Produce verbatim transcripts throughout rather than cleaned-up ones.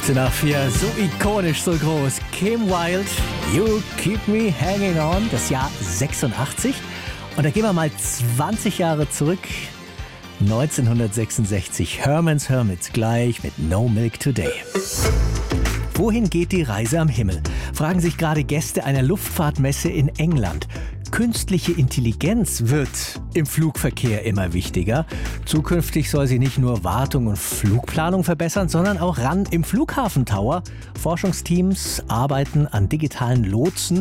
fünfzehn nach vier, so ikonisch, so groß. Kim Wilde, You Keep Me Hanging On, das Jahr sechsundachtzig. Und da gehen wir mal zwanzig Jahre zurück. neunzehnhundertsechsundsechzig, Herman's Hermits gleich mit No Milk Today. Wohin geht die Reise am Himmel? Fragen sich gerade Gäste einer Luftfahrtmesse in England. Künstliche Intelligenz wird im Flugverkehr immer wichtiger. Zukünftig soll sie nicht nur Wartung und Flugplanung verbessern, sondern auch ran im Flughafentower. Forschungsteams arbeiten an digitalen Lotsen.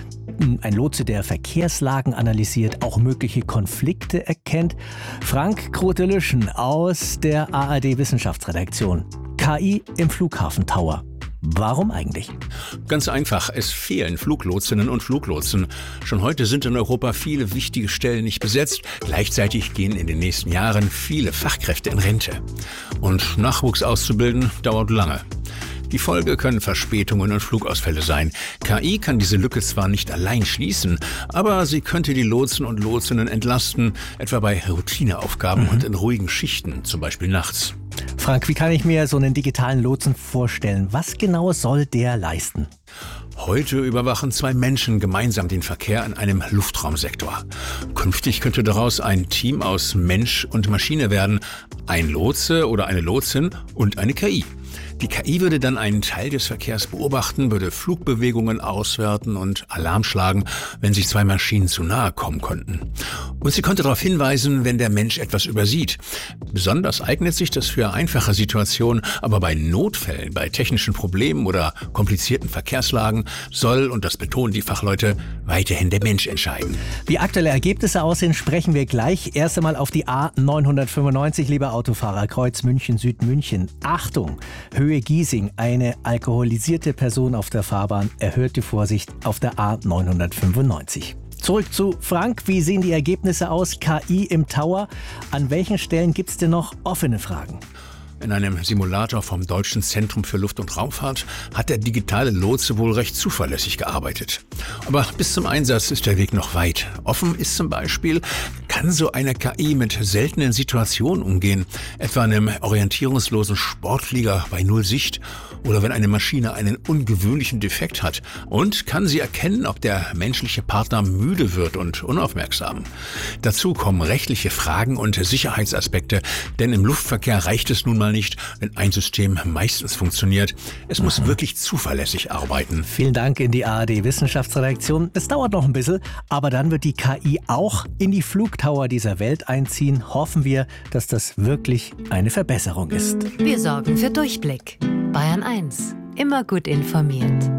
Ein Lotse, der Verkehrslagen analysiert, auch mögliche Konflikte erkennt. Frank Krotelüschen aus der A R D-Wissenschaftsredaktion. K I im Flughafentower. Warum eigentlich? Ganz einfach, es fehlen Fluglotsinnen und Fluglotsen. Schon heute sind in Europa viele wichtige Stellen nicht besetzt. Gleichzeitig gehen in den nächsten Jahren viele Fachkräfte in Rente. Und Nachwuchs auszubilden dauert lange. Die Folge können Verspätungen und Flugausfälle sein. K I kann diese Lücke zwar nicht allein schließen, aber sie könnte die Lotsen und Lotsinnen entlasten, etwa bei Routineaufgaben mhm. und in ruhigen Schichten, zum Beispiel nachts. Frank, wie kann ich mir so einen digitalen Lotsen vorstellen? Was genau soll der leisten? Heute überwachen zwei Menschen gemeinsam den Verkehr in einem Luftraumsektor. Künftig könnte daraus ein Team aus Mensch und Maschine werden. Ein Lotse oder eine Lotsin und eine K I. Die K I würde dann einen Teil des Verkehrs beobachten, würde Flugbewegungen auswerten und Alarm schlagen, wenn sich zwei Maschinen zu nahe kommen könnten. Und sie könnte darauf hinweisen, wenn der Mensch etwas übersieht. Besonders eignet sich das für einfache Situationen, aber bei Notfällen, bei technischen Problemen oder komplizierten Verkehrslagen soll, und das betonen die Fachleute, weiterhin der Mensch entscheiden. Wie aktuelle Ergebnisse aussehen, sprechen wir gleich. Erst einmal auf die A neunhundertfünfundneunzig, lieber Autofahrer, Kreuz München, Südmünchen. Achtung! Höhe Giesing, eine alkoholisierte Person auf der Fahrbahn, erhöhte Vorsicht auf der A neunhundertfünfundneunzig. Zurück zu Frank, wie sehen die Ergebnisse aus? K I im Tower. An welchen Stellen gibt es denn noch offene Fragen? In einem Simulator vom Deutschen Zentrum für Luft- und Raumfahrt hat der digitale Lotse wohl recht zuverlässig gearbeitet. Aber bis zum Einsatz ist der Weg noch weit. Offen ist zum Beispiel, kann so eine K I mit seltenen Situationen umgehen, etwa einem orientierungslosen Sportflieger bei null Sicht oder wenn eine Maschine einen ungewöhnlichen Defekt hat, und kann sie erkennen, ob der menschliche Partner müde wird und unaufmerksam. Dazu kommen rechtliche Fragen und Sicherheitsaspekte, denn im Luftverkehr reicht es nun mal nicht, wenn ein System meistens funktioniert. Es muss mhm. wirklich zuverlässig arbeiten. Vielen Dank in die A R D-Wissenschaftsredaktion. Es dauert noch ein bisschen, aber dann wird die K I auch in die Flugtower dieser Welt einziehen. Hoffen wir, dass das wirklich eine Verbesserung ist. Wir sorgen für Durchblick. Bayern eins. Immer gut informiert.